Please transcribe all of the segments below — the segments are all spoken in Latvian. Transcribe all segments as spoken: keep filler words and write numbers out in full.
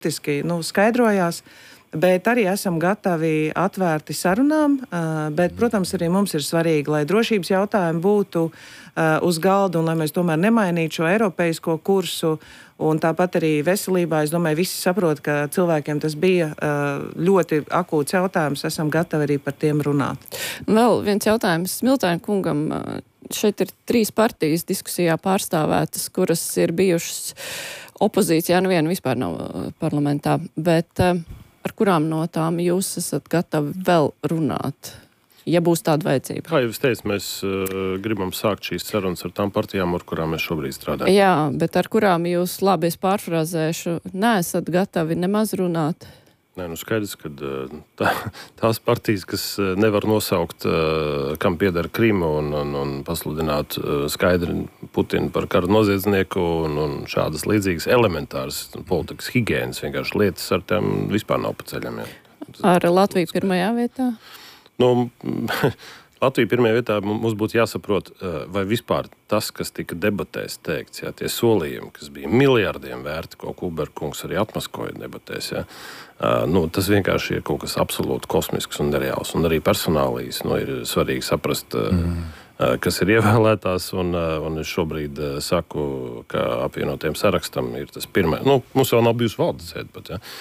faktiski nu, skaidrojās. Bet arī esam gatavi atvērti sarunām, bet, protams, arī mums ir svarīgi, lai drošības jautājumi būtu uz galda un lai mēs tomēr nemainītu šo eiropeisko kursu. Un tāpat arī veselībā, es domāju, visi saprot, ka cilvēkiem tas bija ļoti akūts jautājums, esam gatavi arī par tiem runāt. Vēl viens jautājums Smiltēna kungam. Šeit ir trīs partijas diskusijā pārstāvētas, kuras ir bijušas opozīcijā, nu viena vispār nav parlamentā, bet ar kurām no tām jūs esat gatavi vēl runāt, ja būs tāda vajadzība? Kā jau es teicu, mēs uh, gribam sākt šīs sarunas ar tām partijām, ar kurām mēs šobrīd strādājam. Jā, bet ar kurām jūs, labi, es pārfrāzēšu, neesat gatavi nemaz runāt? Nē, nu skaidrs, ka tā, tās partijas, kas nevar nosaukt, kam pieder Krima un, un, un pasludināt skaidri Putinu par karu noziedznieku un, un šādas līdzīgas elementāras politikas higienas vienkārši lietas ar tām vispār nav pa ceļam. Jā. Ar Latviju pirmajā vietā? Nu, Latvija pirmajā vietā mums būtu jāsaprot, vai vispār tas, kas tika debatēs teikts, jā, tie solījumi, kas bija miljardiem vērti, ko Kulberkungs arī atmaskoja debatēs, jā, nu, tas vienkārši ir kaut kas absolūti kosmisks un nereāls. Un arī personālijas, nu, ir svarīgi saprast, mm. kas ir ievēlētās, un, un es šobrīd saku, ka apvienotiem sarakstam ir tas pirmais. Nu, mums vēl nav bijusi valdes sēde pat, jā.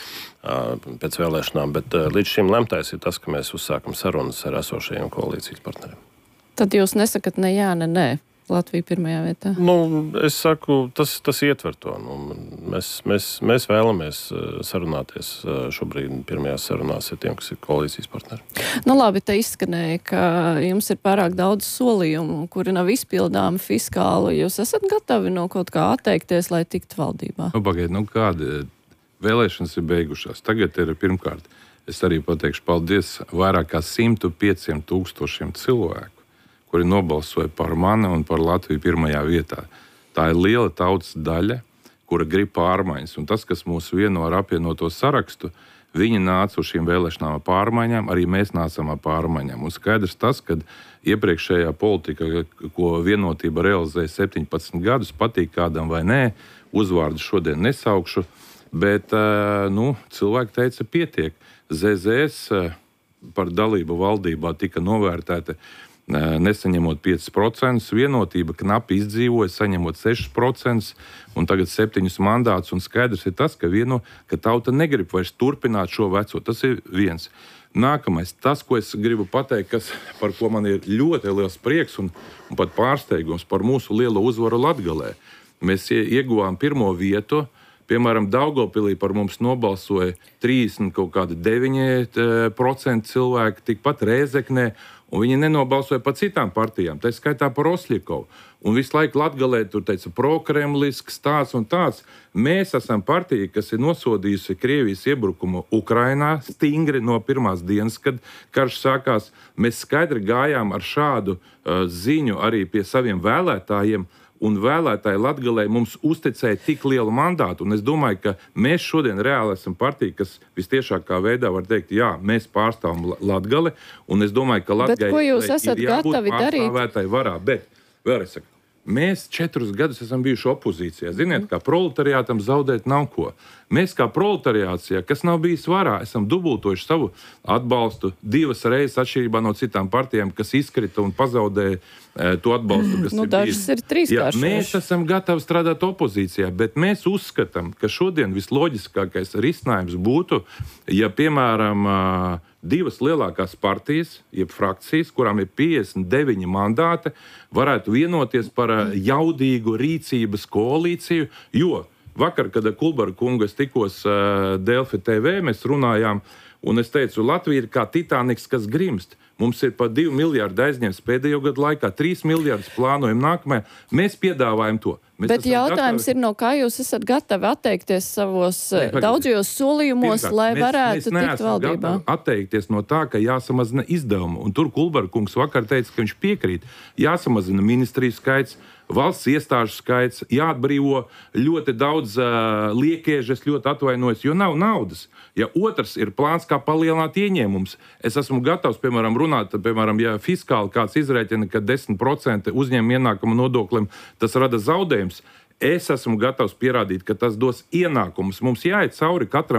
Pēc vēlēšanām, bet līdz šim lemtais ir tas, ka mēs uzsākam sarunas ar esošajiem koalīcijas partneriem. Tad jūs nesakat ne jā, ne nē, Latvija pirmajā vietā? Nu, es saku, tas, tas ietver to. Nu, mēs, mēs, mēs vēlamies sarunāties šobrīd pirmajās sarunās ar tiem, kas ir koalīcijas partneri. Nu labi, te izskanēja, ka jums ir pārāk daudz solījumu, kuri nav izpildāmi fiskāli. Jūs esat gatavi no kaut kā atteikties, lai tiktu valdībā? Nu, pagaid, nu kādi... Vēlēšanas ir beigušās. Tagad ir pirmkārt, es arī pateikšu paldies vairāk kā simtu pieciem tūkstošiem cilvēku, kuri nobalsoja par mani un par Latviju pirmajā vietā. Tā ir liela tautas daļa, kura grib pārmaiņas. Un tas, kas mūs vieno ar apvienoto sarakstu, viņi nāca uz šīm vēlēšanām ar pārmaiņām, arī mēs nācam ar pārmaiņām. Un skaidrs tas, ka iepriekšējā politika, ko Vienotība realizēja septiņpadsmit gadus, patīk kādam vai nē, uzvārdu šodien nesaukšu, bet nu, cilvēki teica, pietiek. zet zet es par dalību valdībā tika novērtēta nesaņemot piecus procentus, Vienotība knapi izdzīvoja, saņemot sešus procentus un tagad septiņus mandātus. Un skaidrs ir tas, ka, vieno, ka tauta negrib vairs turpināt šo veco. Tas ir viens. Nākamais, tas, ko es gribu pateikt, kas, par ko man ir ļoti liels prieks un, un pat pārsteigums par mūsu lielo uzvaru Latgalē. Mēs ieguvām pirmo vietu. Piemēram, Daugavpilī par mums nobalsoja trīsdesmit deviņi procenti cilvēki, tikpat Rēzeknē, un viņi nenobalsoja par citām partijām, tā skaitā par Osļikovu. Un visu laiku Latgalē tur teica prokremlisks, tāds un tāds. Mēs esam partija, kas ir nosodījusi Krievijas iebrukumu Ukrainā stingri no pirmās dienas, kad karš sākās. Mēs skaidri gājām ar šādu uh, ziņu arī pie saviem vēlētājiem, un vēlētāji Latgalē mums uzticēja tik lielu mandātu. Un es domāju, ka mēs šodien reāli esam partija, kas vistiešākā veidā var teikt, jā, mēs pārstāvam Latgali, un es domāju, ka Latgai ir jābūt pārstāvētāji varā. Bet, vēlreiz saku, mēs četrus gadus esam bijuši opozīcijā. Ziniet, kā proletariātam zaudēt nav ko. Mēs kā proletariācijā, kas nav bijis varā, esam dubultojuši savu atbalstu divas reizes atšķirībā no citām partijām, kas izkrita un pazaudēja e, to atbalstu, kas nu, ir bijis. Ir trīskāršoši. Mēs esam gatavi strādāt opozīcijā, bet mēs uzskatām, ka šodien visloģiskākais risinājums būtu, ja, piemēram, divas lielākās partijas, jeb frakcijas, kurām ir piecdesmit deviņi mandāti, varētu vienoties par jaudīgu rīcības koalīciju, jo vakar, kad ar Kulbaru kungu es tikos uh, Delfi T V, mēs runājām, un es teicu, Latvija ir kā Titaniks, kas grimst. Mums ir pa divi miljārdi aizņemts pēdējo gadu laikā, trīs miljārdus plānojam nākamajā. Mēs piedāvājam to. Mēs Bet jautājums gatavi... ir, no kā jūs esat gatavi atteikties savos ne, daudzajos solījumos, Pirmkārt, lai varētu mēs, mēs tikt valdībā? Atteikties no tā, ka jāsamazina izdevumu. Un tur Kulbaru kungs vakar teica, ka viņš piekrīt. Jāsamazina ministriju skaits, valsts iestāžu skaits, jāatbrīvo ļoti daudz uh, liekiežas, ļoti atvainojas, jo nav naudas. Ja otrs ir plāns, kā palielināt ieņēmums, es esmu gatavs, piemēram, runāt, piemēram, ja fiskāli kāds izrēķina, ka desmit procenti uzņēmuma ienākuma nodoklim tas rada zaudējums. Es esmu gatavs pierādīt, ka tas dos ienākumus. Mums jāiet cauri katram